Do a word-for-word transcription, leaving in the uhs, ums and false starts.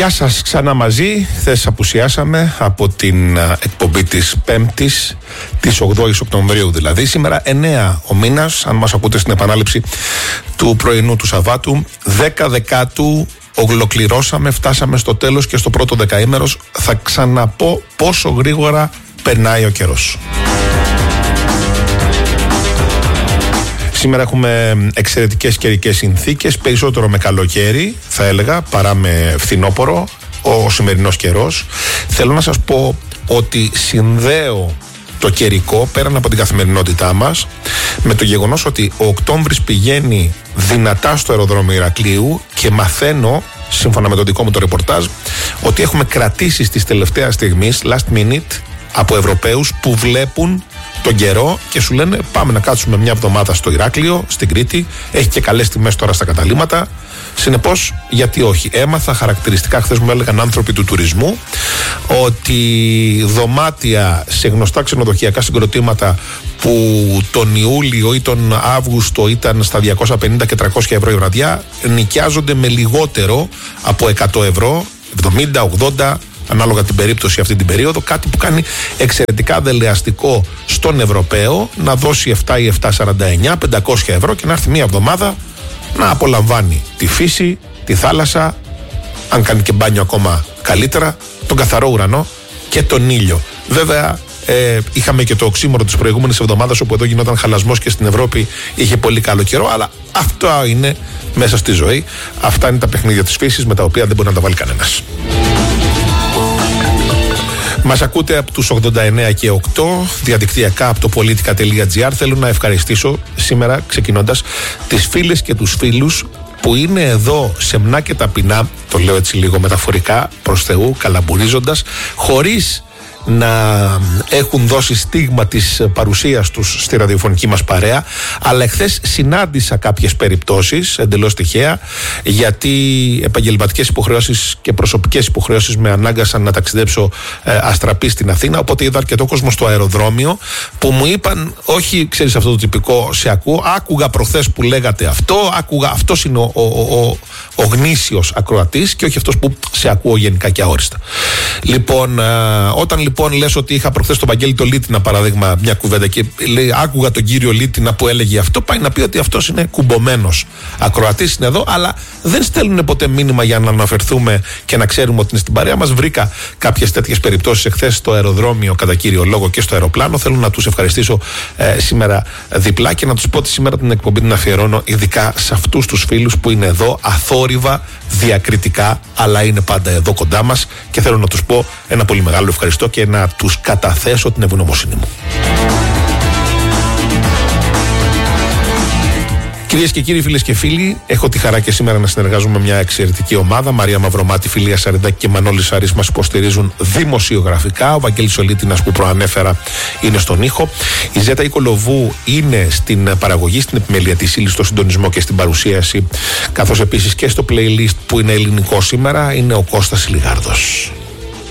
Γεια σας, ξανά μαζί. Χθες απουσιάσαμε από την εκπομπή της Πέμπτης, της ογδόης Οκτωβρίου δηλαδή. Σήμερα εννέα ο μήνας, αν μας ακούτε στην επανάληψη του πρωινού του Σαββάτου. δέκα Δεκάτου ολοκληρώσαμε, φτάσαμε στο τέλος και στο πρώτο δεκαήμερος. Θα ξαναπώ πόσο γρήγορα περνάει ο καιρός. Σήμερα έχουμε εξαιρετικές καιρικές συνθήκες, περισσότερο με καλοκαίρι θα έλεγα παρά με φθινόπωρο ο σημερινός καιρός. Θέλω να σας πω ότι συνδέω το καιρικό πέραν από την καθημερινότητά μας με το γεγονός ότι ο Οκτώβρης πηγαίνει δυνατά στο αεροδρόμιο Ηρακλείου και μαθαίνω, σύμφωνα με το δικό μου το ρεπορτάζ, ότι έχουμε κρατήσει στις τελευταίες στιγμής, last minute, από Ευρωπαίους που βλέπουν τον καιρό και σου λένε πάμε να κάτσουμε μια εβδομάδα στο Ηράκλειο, στην Κρήτη. Έχει και καλές τιμές τώρα στα καταλύματα. Συνεπώς, γιατί όχι. Έμαθα χαρακτηριστικά, χθες μου έλεγαν άνθρωποι του τουρισμού, ότι δωμάτια σε γνωστά ξενοδοχειακά συγκροτήματα που τον Ιούλιο ή τον Αύγουστο ήταν στα διακόσια πενήντα και τριακόσια ευρώ η βραδιά, νοικιάζονται με λιγότερο από εκατό ευρώ, εβδομήντα, ογδόντα, ανάλογα την περίπτωση αυτή την περίοδο, κάτι που κάνει εξαιρετικά δελεαστικό στον Ευρωπαίο να δώσει επτά ή επτακόσια σαράντα εννιά, πεντακόσια ευρώ και να έρθει μία εβδομάδα να απολαμβάνει τη φύση, τη θάλασσα, αν κάνει και μπάνιο ακόμα καλύτερα, τον καθαρό ουρανό και τον ήλιο. Βέβαια, ε, είχαμε και το οξύμορο της προηγούμενης εβδομάδας όπου εδώ γινόταν χαλασμός και στην Ευρώπη είχε πολύ καλό καιρό, αλλά αυτό είναι μέσα στη ζωή. Αυτά είναι τα παιχνίδια της φύσης με τα οποία δεν μπορεί να τα βάλει κανένας. Μας ακούτε από τους ογδόντα εννέα και οκτώ, διαδικτυακά από το politica τελεία gr. Θέλω να ευχαριστήσω σήμερα, ξεκινώντας, τις φίλες και τους φίλους που είναι εδώ σεμνά και ταπεινά, το λέω έτσι λίγο μεταφορικά, προς Θεού, καλαμπουρίζοντας, χωρίς να έχουν δώσει στίγμα της παρουσίας τους στη ραδιοφωνική μας παρέα, αλλά εχθές συνάντησα κάποιες περιπτώσεις εντελώς τυχαία, γιατί επαγγελματικές υποχρεώσεις και προσωπικές υποχρεώσεις με ανάγκασαν να ταξιδέψω ε, αστραπή στην Αθήνα, οπότε είδα αρκετό κόσμο στο αεροδρόμιο που μου είπαν, όχι ξέρεις αυτό το τυπικό, σε ακούω, άκουγα προχθές που λέγατε αυτό, άκουγα, αυτός είναι ο, ο, ο, ο γνήσιος ακροατής και όχι αυτός που σε ακούω γενικά και αόριστα. Λοιπόν, ε, όταν λοιπόν λες ότι είχα προχθές τον Βαγγέλη το Λίτινα, παράδειγμα, μια κουβέντα και λέει, άκουγα τον κύριο Λίτινα που έλεγε αυτό, πάει να πει ότι αυτός είναι κουμπωμένος ακροατής, είναι εδώ, αλλά δεν στέλνουν ποτέ μήνυμα για να αναφερθούμε και να ξέρουμε ότι είναι στην παρέα μας. Βρήκα κάποιες τέτοιες περιπτώσεις εχθές στο αεροδρόμιο, κατά κύριο λόγο, και στο αεροπλάνο. Θέλω να τους ευχαριστήσω ε, σήμερα διπλά και να τους πω ότι σήμερα την εκπομπή την αφιερώνω ειδικά σε αυτούς τους φίλους που είναι εδώ αθόρυβα, διακριτικά, αλλά είναι πάντα εδώ κοντά μας και θέλω να τους πω ένα πολύ μεγάλο ευχαριστώ και να τους καταθέσω την ευγνωμοσύνη μου. Κυρίες και κύριοι, φίλες και φίλοι, έχω τη χαρά και σήμερα να συνεργάζομαι με μια εξαιρετική ομάδα. Μαρία Μαυρομάτη, Φιλία Σαριδάκη και Μανώλης Αρής μας υποστηρίζουν δημοσιογραφικά. Ο Βαγγέλης ο Λίτινας που προανέφερα είναι στον ήχο. Η Ζέτα Οικολοβού είναι στην παραγωγή, στην επιμέλεια της ύλης, στο συντονισμό και στην παρουσίαση, καθώς επίσης και στο playlist που είναι ελληνικό σήμερα είναι ο Κώστας Λιγάρδος.